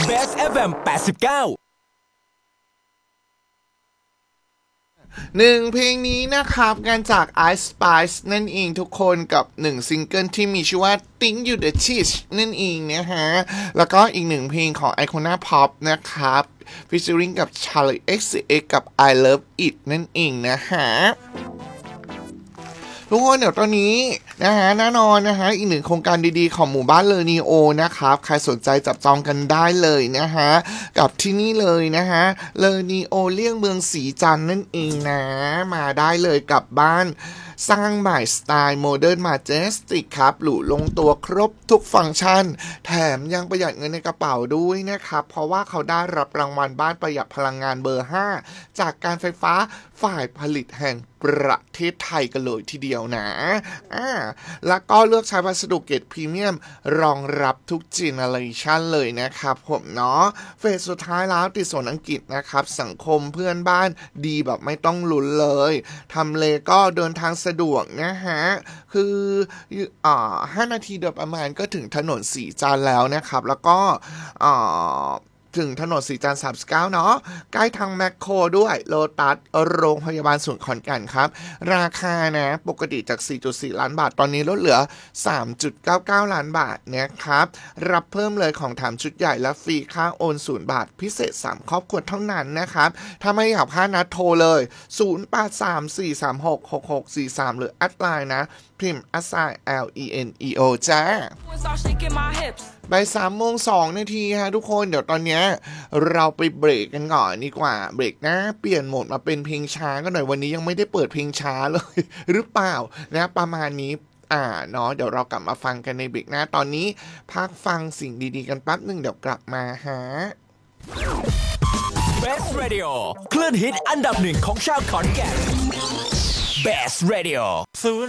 Best FM 89 หนึ่งเพลงนี้นะครับกันจาก Ice Spice นั่นเองทุกคนกับหนึ่งซิงเกิลที่มีชื่อว่า Think You The Cheese นั่นเองนะฮะแล้วก็อีกหนึ่งเพลงของ Icona Pop นะครับ featuring กับ Charli XCX กับ I Love It นั่นเองนะฮะทุกคนเดี๋ยวตอนนี้นะฮะแน่นอนนะฮะอีกหนึ่งโครงการดีๆของหมู่บ้านเลอนีโอนะครับใครสนใจจับจองกันได้เลยนะฮะกับที่นี่เลยนะฮะเลอนีโอเลี่ยงเมืองศรีจันทร์นั่นเองนะมาได้เลยกับบ้านสร้างใหม่สไตล์โมเดิร์นมาเจสติกครับหรูลงตัวครบทุกฟังก์ชันแถมยังประหยัดเงินในกระเป๋าด้วยนะครับเพราะว่าเขาได้รับรางวัลบ้านประหยัดพลังงานเบอร์ 5จากการไฟฟ้าฝ่ายผลิตแห่งประเทศไทยกันเลยทีเดียวนะแล้วก็เลือกใช้วัสดุเกรดพรีเมียมรองรับทุกเจเนอเรชันเลยนะครับผมเนาะเฟสสุดท้ายแล้วติดโซนอังกฤษนะครับสังคมเพื่อนบ้านดีแบบไม่ต้องลุ้นเลยทำเลก็เดินทางสะดวกนะฮะคือ5 นาทีโดยประมาณก็ถึงถนนสีจันทร์แล้วนะครับแล้วก็ถึงถนนสีจันทร์39เนาะใกล้ทางแมคโครด้วยโลตัสโรงพยาบาลศูนย์ขอนแก่นครับราคานะปกติจาก 4.4 ล้านบาทตอนนี้ลดเหลือ 3.99 ล้านบาทนะครับรับเพิ่มเลยของแถมชุดใหญ่และฟรีค่าโอน0 บาทพิเศษ3ครอบครัวเท่านั้นนะครับถ้าไม่อยากพลาดนะโทรเลย0834366643หรือแอดไลน์นะพิมพ์ LENEO จ้าบ่าย 3:02 นาทีฮะทุกคนเดี๋ยวตอนนี้เราไปเบรกกันก่อนดีกว่าเบรกนะเปลี่ยนโหมดมาเป็นเพลงช้ากันหน่อยวันนี้ยังไม่ได้เปิดเพลงช้าเลยหรือเปล่านะประมาณนี้เนาะเดี๋ยวเรากลับมาฟังกันในเบรกหน้าตอนนี้พักฟังสิ่งดีๆกันแป๊บนึงเดี๋ยวกลับมาฮะ Best Radio คลื่นฮิตอันดับ 1ของชาวขอนแก่น Best Radio